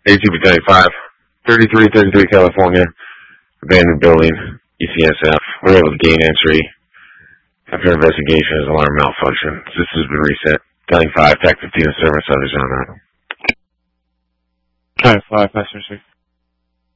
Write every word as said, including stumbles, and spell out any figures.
A T Battalion five, thirty-three thirty-three California, abandoned building, E C S F. We're able to gain entry after investigation is alarm malfunction. This has been reset. Battalion five, T A C fifteen in service, others on that. Battalion five, Master six.